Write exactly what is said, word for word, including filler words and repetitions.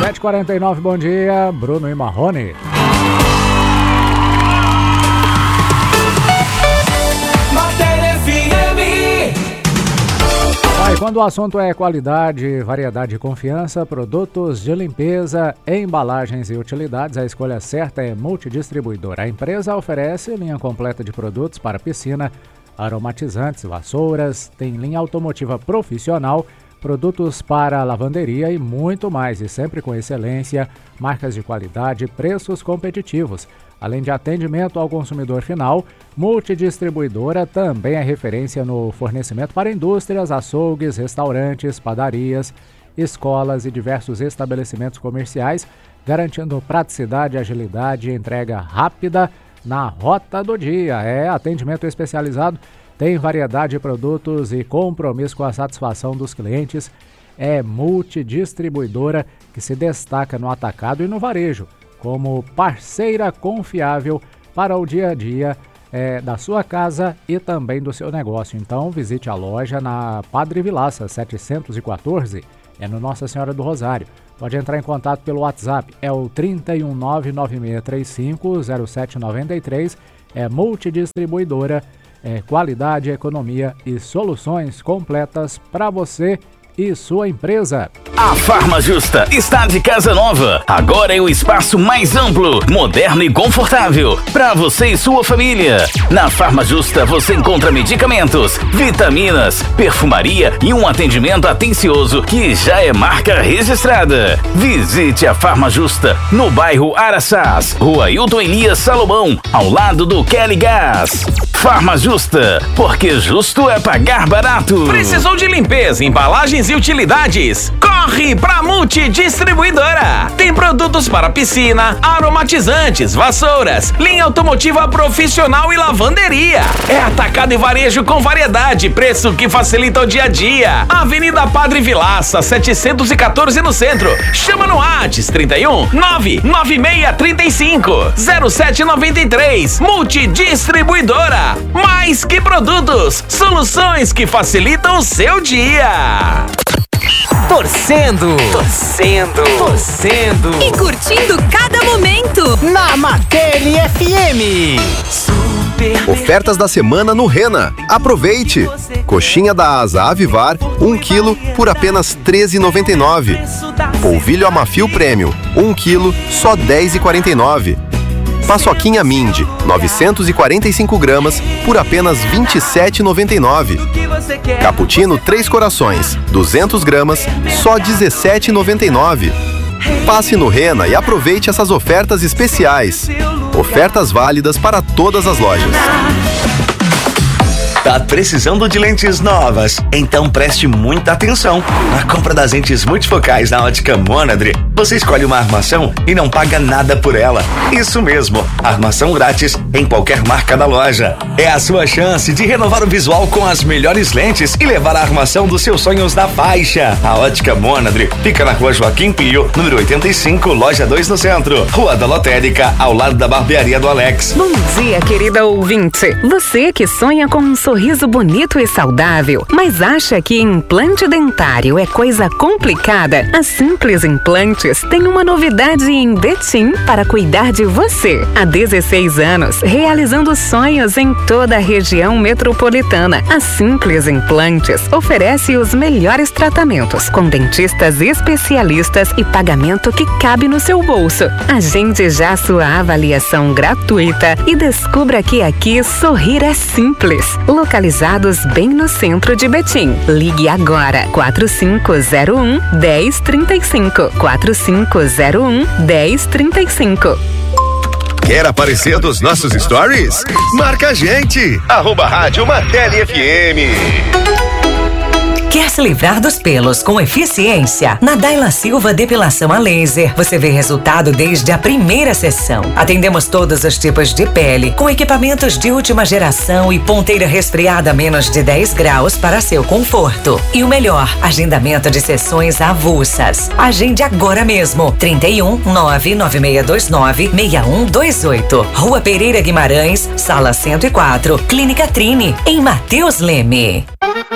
sete e quarenta e nove, bom dia, Bruno e Marrone. E quando o assunto é qualidade, variedade e confiança, produtos de limpeza, embalagens e utilidades, a escolha certa é Multidistribuidora. A empresa oferece linha completa de produtos para piscina, aromatizantes, vassouras, tem linha automotiva profissional, produtos para lavanderia e muito mais, e sempre com excelência, marcas de qualidade, preços competitivos. Além de atendimento ao consumidor final, Multidistribuidora também é referência no fornecimento para indústrias, açougues, restaurantes, padarias, escolas e diversos estabelecimentos comerciais, garantindo praticidade, agilidade e entrega rápida na rota do dia. É atendimento especializado, tem variedade de produtos e compromisso com a satisfação dos clientes. É Multidistribuidora que se destaca no atacado e no varejo como parceira confiável para o dia a dia é, da sua casa e também do seu negócio. Então visite a loja na Padre Vilaça setecentos e quatorze, é no Nossa Senhora do Rosário. Pode entrar em contato pelo WhatsApp, é o trinta e um, nove nove seis três cinco, zero sete nove três, é Multidistribuidora, é qualidade, economia e soluções completas para você e sua empresa. A Farma Justa está de casa nova. Agora é o espaço mais amplo, moderno e confortável para você e sua família. Na Farma Justa você encontra medicamentos, vitaminas, perfumaria e um atendimento atencioso que já é marca registrada. Visite a Farma Justa no bairro Araçás, Rua Hilton Elias Salomão, ao lado do Kelly Gás. Farma Justa, porque justo é pagar barato. Precisou de limpeza, embalagens e utilidades? Corre pra Multidistribuidora! Tem produtos para piscina, aromatizantes, vassouras, linha automotiva profissional e lavanderia. É atacado e varejo com variedade, preço que facilita o dia a dia. Avenida Padre Vilaça, setecentos e quatorze no centro. Chama no WhatsApp trinta e um, nove nove seis três cinco, zero sete nove três. Multidistribuidora. Mais que produtos, soluções que facilitam o seu dia. Torcendo, torcendo, torcendo e curtindo cada momento na Martelli F M. Ofertas da semana no Rena. Aproveite! Coxinha da asa Avivar, um quilo por apenas treze reais e noventa e nove centavos. Polvilho Amafil Prêmio, um quilo, só dez reais e quarenta e nove centavos. Paçoquinha Mind, novecentos e quarenta e cinco gramas, por apenas vinte e sete reais e noventa e nove centavos. Cappuccino Três Corações, duzentas gramas, só dezessete reais e noventa e nove centavos. Passe no Rena e aproveite essas ofertas especiais. Ofertas válidas para todas as lojas. Tá precisando de lentes novas? Então preste muita atenção. Na compra das lentes multifocais na Ótica Monadre, você escolhe uma armação e não paga nada por ela. Isso mesmo, armação grátis em qualquer marca da loja. É a sua chance de renovar o visual com as melhores lentes e levar a armação dos seus sonhos na faixa. A Ótica Monadre fica na Rua Joaquim Pio, número oitenta e cinco, loja dois no centro. Rua da Lotérica, ao lado da barbearia do Alex. Bom dia, querida ouvinte. Você que sonha com um sorriso Sorriso bonito e saudável, mas acha que implante dentário é coisa complicada? A Simples Implantes tem uma novidade em Betim para cuidar de você. Há dezesseis anos, realizando sonhos em toda a região metropolitana. A Simples Implantes oferece os melhores tratamentos, com dentistas especialistas e pagamento que cabe no seu bolso. Agende já sua avaliação gratuita e descubra que aqui sorrir é simples. Localizados bem no centro de Betim. Ligue agora, quatro cinco zero um, um zero três cinco, quatro cinco zero um, um zero três cinco. Quer aparecer dos nossos stories? Marca a gente! Arroba Rádio Martelli F M. Quer se livrar dos pelos com eficiência? Na Daila Silva Depilação a Laser, você vê resultado desde a primeira sessão. Atendemos todos os tipos de pele, com equipamentos de última geração e ponteira resfriada a menos de dez graus para seu conforto. E o melhor, agendamento de sessões avulsas. Agende agora mesmo. trinta e um, nove nove seis dois nove, seis um dois oito. Rua Pereira Guimarães, sala cento e quatro, Clínica Trine, em Mateus Leme.